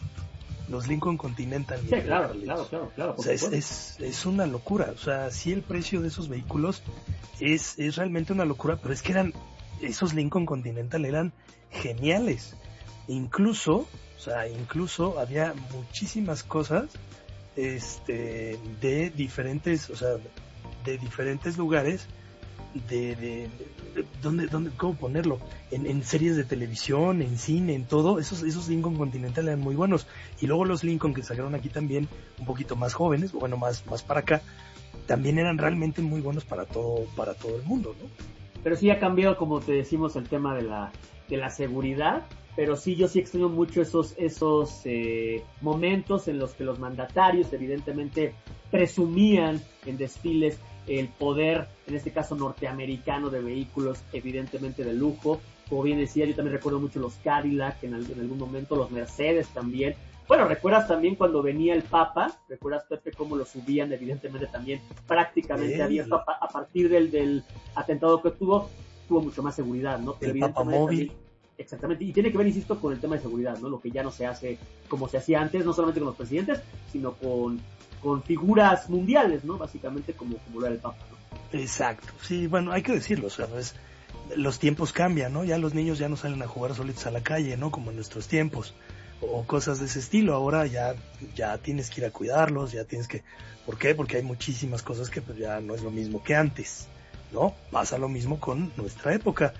Los Lincoln Continental. Sí, claro, claro, claro, claro. O sea, es, es, es una locura, o sea, sí el precio de esos vehículos es, es realmente una locura, pero es que eran, esos Lincoln Continental eran geniales. Incluso, o sea, incluso había muchísimas cosas este de diferentes, o sea, de diferentes lugares de, de, de ¿dónde, dónde, cómo ponerlo? En, en series de televisión, en cine, en todo, esos, esos Lincoln Continental eran muy buenos. Y luego los Lincoln que sacaron aquí también, un poquito más jóvenes, bueno, más, más para acá, también eran realmente muy buenos para todo, para todo el mundo, ¿no? Pero sí ha cambiado, como te decimos, el tema de la, de la seguridad, pero sí, yo sí extraño mucho esos, esos eh, momentos en los que los mandatarios evidentemente presumían en desfiles el poder, en este caso norteamericano, de vehículos evidentemente de lujo. Como bien decía, yo también recuerdo mucho los Cadillac en, en algún momento, los Mercedes también. Bueno, ¿recuerdas también cuando venía el Papa? ¿Recuerdas, Pepe, cómo lo subían? Evidentemente también prácticamente sí. abierto a, a partir del, del atentado que tuvo, tuvo mucho más seguridad, ¿no? Pero el Papa móvil. También, exactamente, y tiene que ver, insisto, con el tema de seguridad, ¿no? Lo que ya no se hace como se hacía antes, no solamente con los presidentes, sino con, con figuras mundiales, ¿no? Básicamente como, como lo era el Papa, ¿no? Exacto, sí, bueno, hay que decirlo, o sea, no es, los tiempos cambian, ¿no? Ya los niños ya no salen a jugar solitos a la calle, ¿no? Como en nuestros tiempos, o cosas de ese estilo. Ahora ya, ya tienes que ir a cuidarlos, ya tienes que... ¿Por qué? Porque hay muchísimas cosas que pues ya no es lo mismo que antes, ¿no? Pasa lo mismo con nuestra época.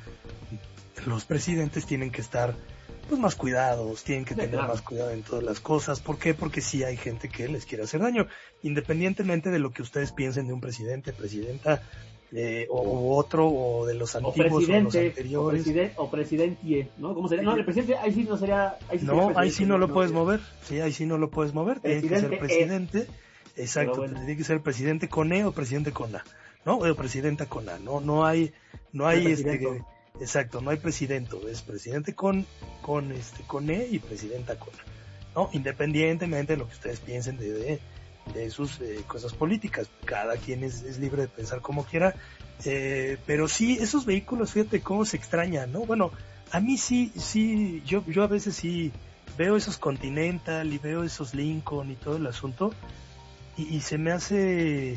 Los presidentes tienen que estar pues más cuidados, tienen que sí, tener claro. más cuidado en todas las cosas. ¿Por qué? Porque sí hay gente que les quiere hacer daño, independientemente de lo que ustedes piensen de un presidente, presidenta, eh, o, o otro, o de los antiguos o, o los anteriores. O, presiden, o presidentie, ¿no? ¿Cómo sería? No, el presidente ahí sí no sería... Ahí sí no, ahí sí no lo no, puedes no, mover, sí, ahí sí no lo puedes mover, tiene que ser presidente, es, exacto, bueno. tiene que ser presidente con E o presidente con A, ¿no? O presidenta con A, no, no hay, no hay este... Exacto, no hay presidente, es presidente con, con este, con E y presidenta con A, ¿no? Independientemente de lo que ustedes piensen de, de, de sus eh, cosas políticas, cada quien es, es libre de pensar como quiera, eh, pero sí, esos vehículos, fíjate cómo se extrañan, ¿no? Bueno, a mí sí, sí, yo, yo a veces sí veo esos Continental y veo esos Lincoln y todo el asunto, y, y se me hace,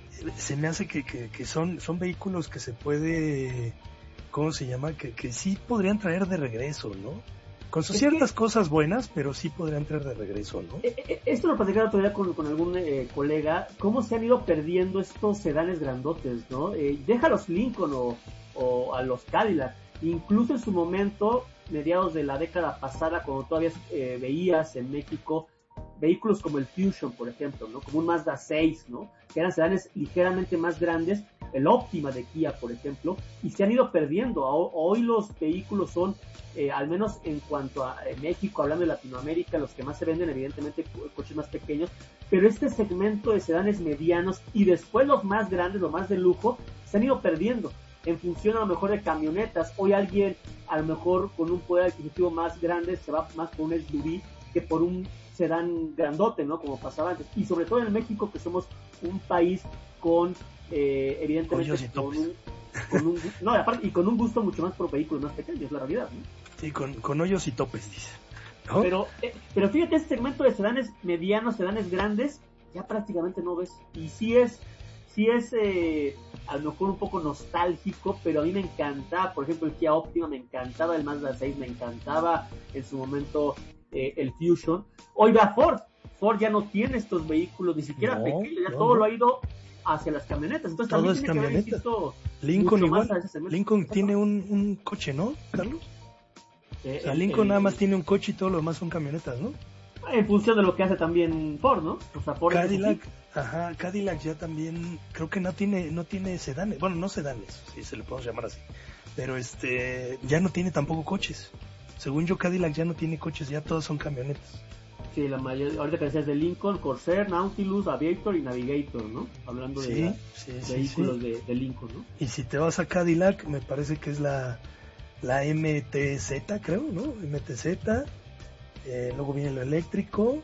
se me hace que, que, que son, son vehículos que se puede... ¿Cómo se llama? Que, que sí podrían traer de regreso, ¿no? Con sus ciertas que, cosas buenas, pero sí podrían traer de regreso, ¿no? Esto lo platicaba todavía con, con algún eh, colega, cómo se han ido perdiendo estos sedanes grandotes, ¿no? Eh, deja a los Lincoln o, o a los Cadillac, incluso en su momento, mediados de la década pasada, cuando todavía eh, veías en México vehículos como el Fusion, por ejemplo, ¿no? Como un Mazda seis, ¿no? Que eran sedanes ligeramente más grandes, el Optima de Kia, por ejemplo, y se han ido perdiendo. Hoy los vehículos son, eh, al menos en cuanto a eh, México, hablando de Latinoamérica, los que más se venden, evidentemente, coches más pequeños, pero este segmento de sedanes medianos y después los más grandes, los más de lujo, se han ido perdiendo en función a lo mejor de camionetas. Hoy alguien, a lo mejor con un poder adquisitivo más grande, se va más por un S U V que por un sedán grandote, ¿no? Como pasaba antes. Y sobre todo en México, que somos un país con... Eh, evidentemente con un, con un no aparte y con un gusto mucho más por vehículos más pequeños, la realidad, ¿no? Sí, con, con hoyos y topes, dice, ¿no? pero eh, pero fíjate, este segmento de sedanes medianos, sedanes grandes, ya prácticamente no ves, y sí es sí es eh, a lo mejor un poco nostálgico, pero a mí me encantaba, por ejemplo, el Kia Optima, me encantaba el Mazda seis, me encantaba en su momento eh, el Fusion. Hoy va Ford Ford ya no tiene estos vehículos ni siquiera no, pequeños, ya no, todo no. lo ha ido hacia las camionetas. Entonces todo también es tiene camioneta. Que ver, insisto, Lincoln igual. Lincoln tiene un, un coche, ¿no, Carlos? Eh, o sea, Lincoln eh, nada más tiene un coche y todo lo demás son camionetas, ¿no? En función de lo que hace también Ford, ¿no? O sea, Ford Cadillac, ajá, Cadillac ya también creo que no tiene no tiene sedanes, bueno, no sedanes, si se le podemos llamar así, pero este ya no tiene tampoco coches. Según yo, Cadillac ya no tiene coches, ya todos son camionetas. Sí, la mayoría, ahorita que decías de Lincoln, Corsair, Nautilus, Aviator y Navigator, ¿no? Hablando sí, de la, sí, vehículos sí, sí. De, de Lincoln, ¿no? Y si te vas a Cadillac, me parece que es la la M T Z, creo, ¿no? M T Z, eh, luego viene lo eléctrico,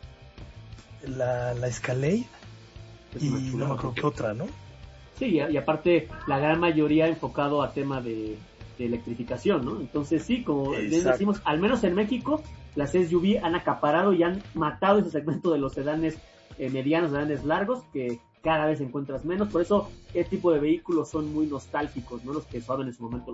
la, la Escalade, y no me acuerdo qué otra, ¿no? Sí, y, y aparte la gran mayoría enfocado a tema de, de electrificación, ¿no? Entonces sí, como bien decimos, al menos en México, las S U V han acaparado y han matado ese segmento de los sedanes eh, medianos, sedanes largos, que cada vez encuentras menos. Por eso este tipo de vehículos son muy nostálgicos, ¿no? Los que usaban en su momento los,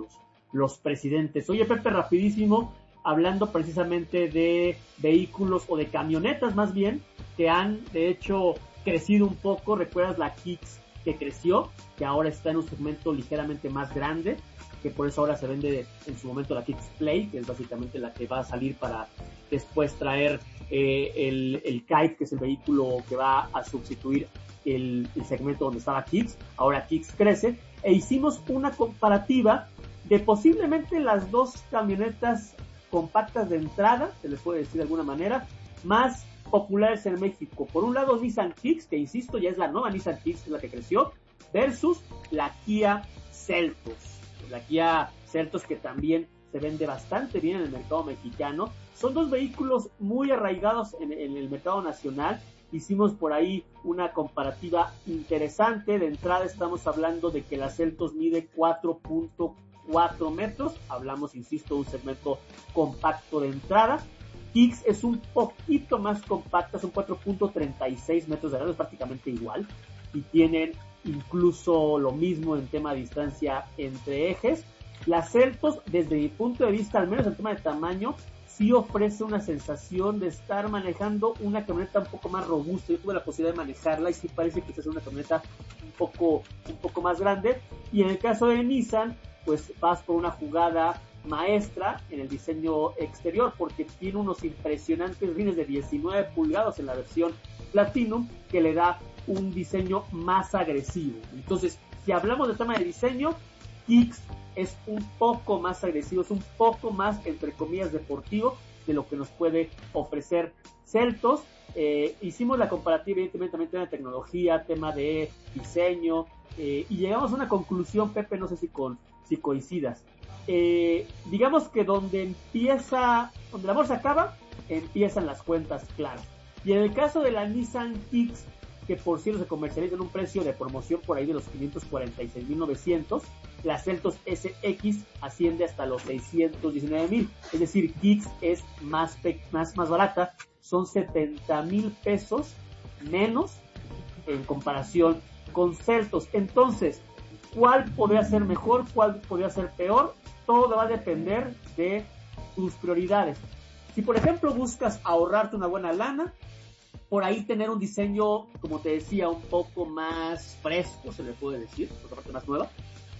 los presidentes. Oye, Pepe, rapidísimo, hablando precisamente de vehículos o de camionetas más bien, que han de hecho crecido un poco. ¿Recuerdas la Kicks que creció, que ahora está en un segmento ligeramente más grande, que por eso ahora se vende en su momento la Kicks Play, que es básicamente la que va a salir para después traer eh, el, el Kite, que es el vehículo que va a sustituir el, el segmento donde estaba Kicks? Ahora Kicks crece, e hicimos una comparativa de posiblemente las dos camionetas compactas de entrada, se les puede decir de alguna manera, más populares en México. Por un lado, Nissan Kicks, que insisto, ya es la nueva Nissan Kicks, la que creció, versus la Kia Seltos. La Kia Seltos, que también se vende bastante bien en el mercado mexicano. Son dos vehículos muy arraigados en, en el mercado nacional. Hicimos por ahí una comparativa interesante. De entrada estamos hablando de que la Seltos mide cuatro punto cuatro metros. Hablamos, insisto, de un segmento compacto de entrada. Kicks es un poquito más compacta, son cuatro punto treinta y seis metros de largo, es prácticamente igual. Y tienen incluso lo mismo en tema de distancia entre ejes. Las Seltos, desde mi punto de vista, al menos en tema de tamaño, sí ofrece una sensación de estar manejando una camioneta un poco más robusta. Yo tuve la posibilidad de manejarla y sí parece que es una camioneta un poco, un poco más grande. Y en el caso de Nissan, pues vas por una jugada maestra en el diseño exterior, porque tiene unos impresionantes rines de diecinueve pulgadas en la versión Platinum, que le da un diseño más agresivo. Entonces, si hablamos de tema de diseño, Kicks es un poco más agresivo, es un poco más, entre comillas, deportivo de lo que nos puede ofrecer Seltos. Eh, hicimos la comparativa, evidentemente, también tema de tecnología, tema de diseño, eh, y llegamos a una conclusión, Pepe, no sé si, con, si coincidas. Eh, digamos que donde empieza, donde el amor se acaba, empiezan las cuentas claras. Y en el caso de la Nissan Kicks, que por cierto se comercializa en un precio de promoción por ahí de los quinientos cuarenta y seis mil novecientos, la Seltos S X asciende hasta los seiscientos diecinueve mil, es decir, Kicks es más, más, más barata, son setenta mil pesos menos en comparación con Seltos. Entonces, ¿cuál podría ser mejor? ¿Cuál podría ser peor? Todo va a depender de tus prioridades. Si por ejemplo buscas ahorrarte una buena lana, por ahí tener un diseño, como te decía, un poco más fresco, se le puede decir, por otra parte más nueva,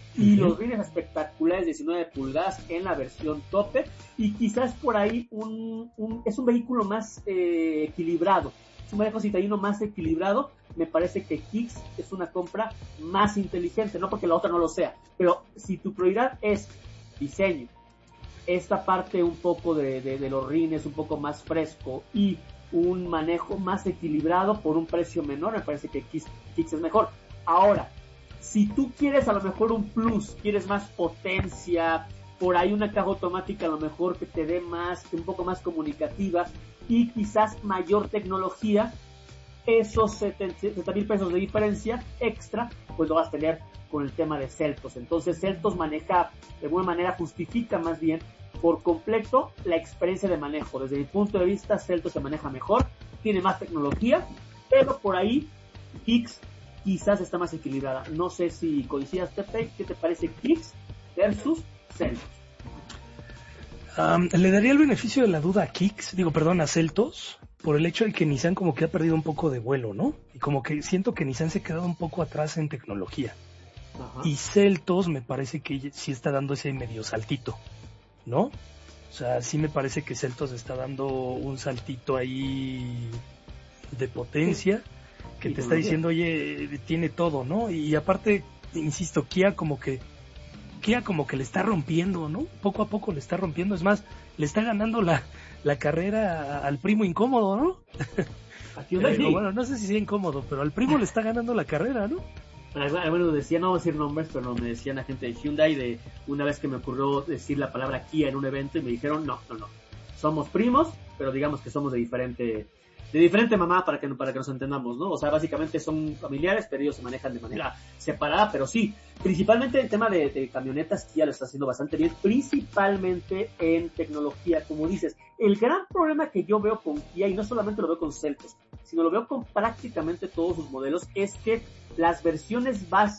y uh-huh. los rines espectaculares de diecinueve pulgadas en la versión tope, y quizás por ahí un, un es un vehículo más eh, equilibrado, es un vehículo citadino más equilibrado. Me parece que Kicks es una compra más inteligente, no porque la otra no lo sea, pero si tu prioridad es diseño, esta parte un poco de, de, de los rines un poco más fresco y un manejo más equilibrado por un precio menor, me parece que Kicks, Kicks es mejor. Ahora, si tú quieres a lo mejor un plus, quieres más potencia, por ahí una caja automática a lo mejor que te dé más, un poco más comunicativa y quizás mayor tecnología, esos setenta mil pesos de diferencia extra, pues lo vas a tener con el tema de Seltos. Entonces Seltos maneja, de buena manera justifica más bien por completo la experiencia de manejo. Desde mi punto de vista, Seltos se maneja mejor, tiene más tecnología, pero por ahí Kicks quizás está más equilibrada. No sé si coincidas, Pepe, ¿qué te parece Kicks versus Seltos? Um, le daría el beneficio de la duda a Kicks, digo, perdón, a Seltos, por el hecho de que Nissan como que ha perdido un poco de vuelo, ¿no? Y como que siento que Nissan se ha quedado un poco atrás en tecnología. Ajá. Y Seltos me parece que sí está dando ese medio saltito, ¿no? O sea, sí me parece que Seltos está dando un saltito ahí de potencia, que te está diciendo, oye, tiene todo, ¿no? Y aparte, insisto, Kia como que Kia como que le está rompiendo, ¿no? Poco a poco le está rompiendo, es más, le está ganando la, la carrera al primo incómodo, ¿no? Pero, bueno, no sé si sea incómodo, pero al primo le está ganando la carrera, ¿no? Bueno, decía, no voy a decir nombres, pero me decían a gente de Hyundai de una vez que me ocurrió decir la palabra Kia en un evento y me dijeron, no, no, no, somos primos, pero digamos que somos de diferente de diferente mamá para que, para que nos entendamos, ¿no? O sea, básicamente son familiares, pero ellos se manejan de manera separada, pero sí, principalmente el tema de, de camionetas, Kia lo está haciendo bastante bien, principalmente en tecnología, como dices. El gran problema que yo veo con Kia, y no solamente lo veo con Seltos, sino lo veo con prácticamente todos sus modelos, es que las versiones base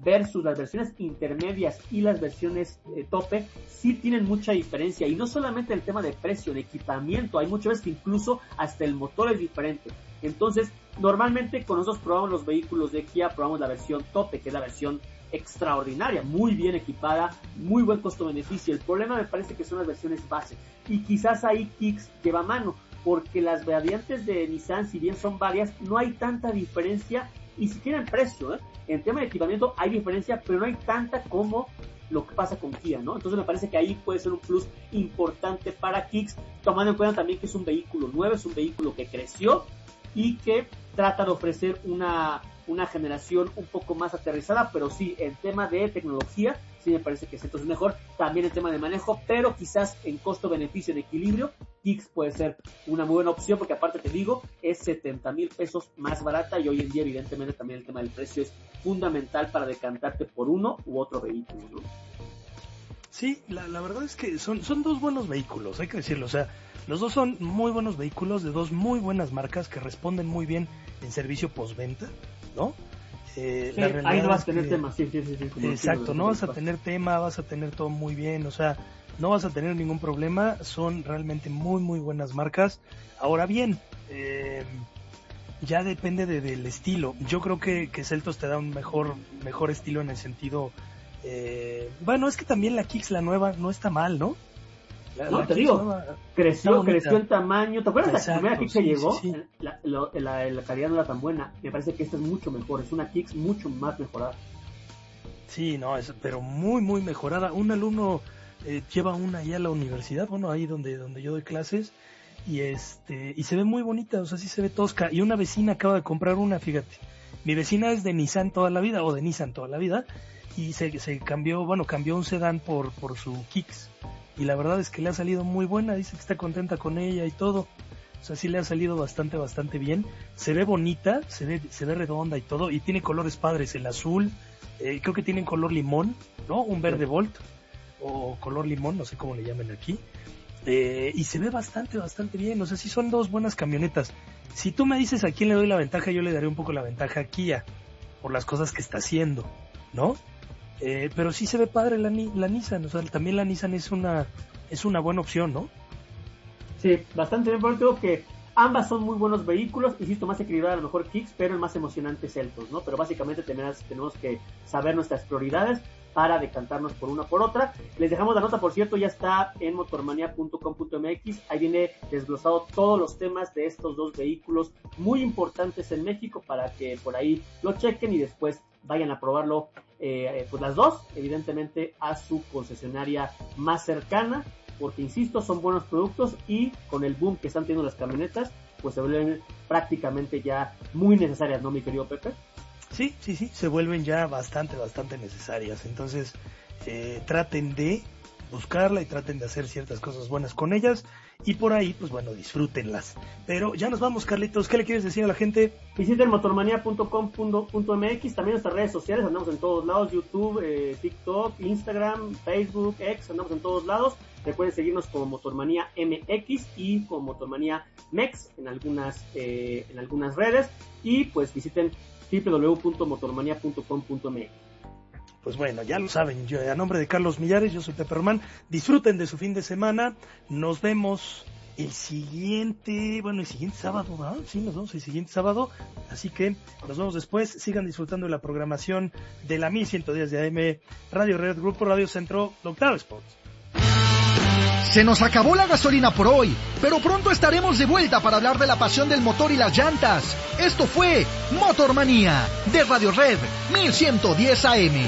versus las versiones intermedias y las versiones eh, tope, sí tienen mucha diferencia, y no solamente el tema de precio, de equipamiento, hay muchas veces que incluso hasta el motor es diferente. Entonces, normalmente cuando nosotros probamos los vehículos de Kia, probamos la versión tope, que es la versión extraordinaria, muy bien equipada, muy buen costo-beneficio. El problema me parece que son las versiones base, y quizás ahí Kicks lleva mano, porque las variantes de Nissan, si bien son varias, no hay tanta diferencia, y siquiera en precio, ¿eh? En tema de equipamiento hay diferencia, pero no hay tanta como lo que pasa con Kia, ¿no? Entonces me parece que ahí puede ser un plus importante para Kicks, tomando en cuenta también que es un vehículo nuevo, es un vehículo que creció y que trata de ofrecer una, una generación un poco más aterrizada, pero sí, en tema de tecnología, sí me parece que Seltos es mejor, también en tema de manejo, pero quizás en costo-beneficio, en equilibrio, Kicks puede ser una muy buena opción, porque aparte te digo, es setenta mil pesos más barata, y hoy en día evidentemente también el tema del precio es fundamental para decantarte por uno u otro vehículo, ¿no? Sí, la, la verdad es que son, son dos buenos vehículos, hay que decirlo, o sea, los dos son muy buenos vehículos de dos muy buenas marcas que responden muy bien en servicio postventa, ¿no? Eh, sí, la ahí no vas a que, tener tema, sí, sí, sí, sí. Exacto, no vas a tener tema, vas a tener todo muy bien, o sea, no vas a tener ningún problema, son realmente muy, muy buenas marcas. Ahora bien, eh, ya depende de, del estilo. Yo creo que, que Seltos te da un mejor, mejor estilo en el sentido, eh, bueno, es que también la Kicks, la nueva, no está mal, ¿no? La, no, la te digo, nueva, creció, creció en tamaño. ¿Te acuerdas Exacto, la primera Kicks sí, que llegó? Sí, sí. La, la, la, la calidad no era tan buena. Me parece que esta es mucho mejor, es una Kicks mucho más mejorada. Sí, no, es, pero muy, muy mejorada. Un alumno eh, lleva una allá a la universidad, bueno, ahí donde, donde yo doy clases, y este, y se ve muy bonita, o sea, sí se ve tosca. Y una vecina acaba de comprar una, fíjate. Mi vecina es de Nissan toda la vida, o de Nissan toda la vida, y se, se cambió, bueno, cambió un sedán por, por su Kicks. Y la verdad es que le ha salido muy buena, dice que está contenta con ella y todo. O sea, sí le ha salido bastante, bastante bien. Se ve bonita, se ve, se ve redonda y todo, y tiene colores padres, el azul, eh, creo que tienen color limón, ¿no? Un verde Volt, o color limón, no sé cómo le llaman aquí. Eh, y se ve bastante, bastante bien, o sea, sí son dos buenas camionetas. Si tú me dices a quién le doy la ventaja, yo le daré un poco la ventaja a Kia, por las cosas que está haciendo, ¿no? Eh, pero sí se ve padre la, la Nissan, o sea, también la Nissan es una es una buena opción, ¿no? Sí, bastante bien, porque creo que ambas son muy buenos vehículos, insisto, más equilibrada a lo mejor Kicks, pero el más emocionante es Seltos, ¿no? Pero básicamente tenemos, tenemos que saber nuestras prioridades para decantarnos por una por otra. Les dejamos la nota, por cierto, ya está en motormanía punto com punto m x, ahí viene desglosado todos los temas de estos dos vehículos muy importantes en México, para que por ahí lo chequen y después vayan a probarlo, eh, pues las dos, evidentemente, a su concesionaria más cercana, porque insisto, son buenos productos, y con el boom que están teniendo las camionetas, pues se vuelven prácticamente ya muy necesarias, ¿no, mi querido Pepe? Sí, sí, sí, se vuelven ya bastante, bastante necesarias. Entonces, eh, traten de buscarla y traten de hacer ciertas cosas buenas con ellas, y por ahí, pues bueno, disfrútenlas. Pero ya nos vamos, Carlitos, ¿qué le quieres decir a la gente? Visiten motormanía punto com punto m x, también nuestras redes sociales, andamos en todos lados, YouTube, eh, TikTok, Instagram, Facebook, X, andamos en todos lados. Recuerden seguirnos como Motormanía M X y como Motormanía Mex en algunas, eh, en algunas redes, y pues visiten doble u doble u doble u punto motormanía punto com punto m x. Pues bueno, ya lo saben, yo a nombre de Carlos Millares, yo soy Pepe Román. Disfruten de su fin de semana. Nos vemos el siguiente, bueno, el siguiente sábado, ¿no? Sí, nos vemos el siguiente sábado. Así que nos vemos después. Sigan disfrutando de la programación de la mil ciento diez de A M Radio Red, Grupo Radio Centro, Octava Sports. Se nos acabó la gasolina por hoy, pero pronto estaremos de vuelta para hablar de la pasión del motor y las llantas. Esto fue Motormanía de Radio Red mil ciento diez A M.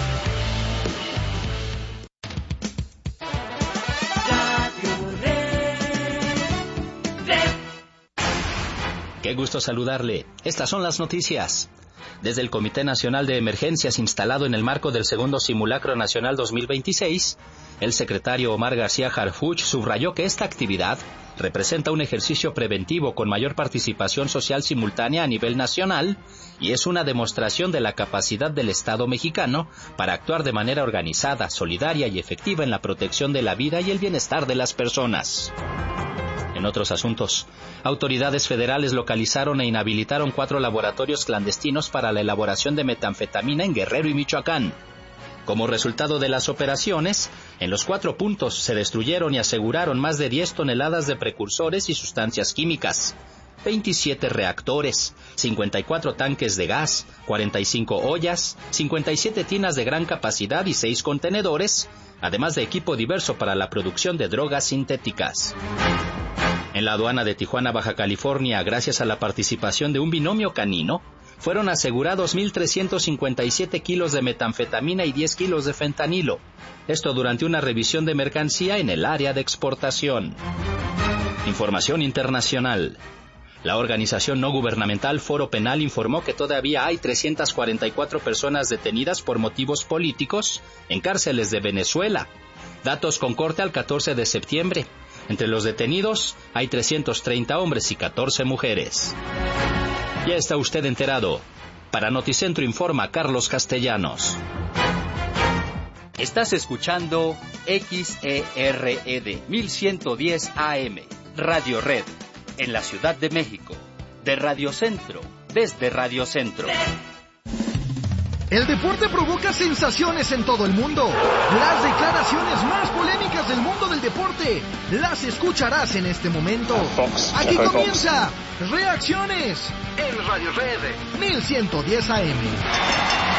Qué gusto saludarle. Estas son las noticias. Desde el Comité Nacional de Emergencias instalado en el marco del segundo Simulacro Nacional dos mil veintiséis, el secretario Omar García Harfuch subrayó que esta actividad representa un ejercicio preventivo con mayor participación social simultánea a nivel nacional y es una demostración de la capacidad del Estado mexicano para actuar de manera organizada, solidaria y efectiva en la protección de la vida y el bienestar de las personas. En otros asuntos, autoridades federales localizaron e inhabilitaron cuatro laboratorios clandestinos para la elaboración de metanfetamina en Guerrero y Michoacán. Como resultado de las operaciones, en los cuatro puntos se destruyeron y aseguraron más de diez toneladas de precursores y sustancias químicas, veintisiete reactores, cincuenta y cuatro tanques de gas, cuarenta y cinco ollas, cincuenta y siete tinas de gran capacidad y seis contenedores, además de equipo diverso para la producción de drogas sintéticas. En la aduana de Tijuana, Baja California, gracias a la participación de un binomio canino, fueron asegurados mil trescientos cincuenta y siete kilos de metanfetamina y diez kilos de fentanilo. Esto durante una revisión de mercancía en el área de exportación. Información internacional. La organización no gubernamental Foro Penal informó que todavía hay trescientas cuarenta y cuatro personas detenidas por motivos políticos en cárceles de Venezuela. Datos con corte al catorce de septiembre. Entre los detenidos hay trescientos treinta hombres y catorce mujeres. Ya está usted enterado. Para Noticentro informa Carlos Castellanos. Estás escuchando X E R E D mil ciento diez A M, Radio Red, en la Ciudad de México. De Radio Centro, desde Radio Centro. El deporte provoca sensaciones en todo el mundo. Las declaraciones más polémicas del mundo del deporte las escucharás en este momento. Aquí comienza Reacciones en Radio Red mil ciento diez A M.